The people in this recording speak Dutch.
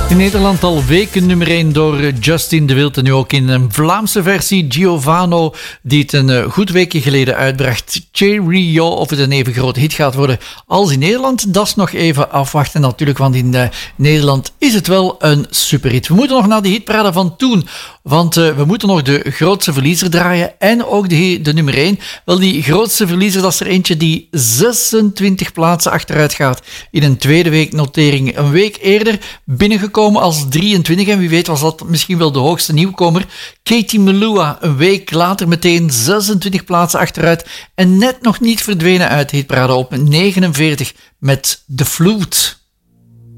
In Nederland al weken nummer 1 door Justin de Wild en nu ook in een Vlaamse versie Giovanno, die het een goed weekje geleden uitbracht. Cheerio, of het een even grote hit gaat worden als in Nederland, dat is nog even afwachten natuurlijk, want in Nederland is het wel een superhit. We moeten nog naar de hitparade van toen, want we moeten nog de grootste verliezer draaien en ook de nummer 1. Wel, die grootste verliezer, dat is er eentje die 26 plaatsen achteruit gaat in een tweede week notering. Een week eerder binnengekomen als 23 en wie weet was dat misschien wel de hoogste nieuwkomer. Katie Melua, een week later meteen 26 plaatsen achteruit en net nog niet verdwenen uit de hitparade op 49 met The Flute.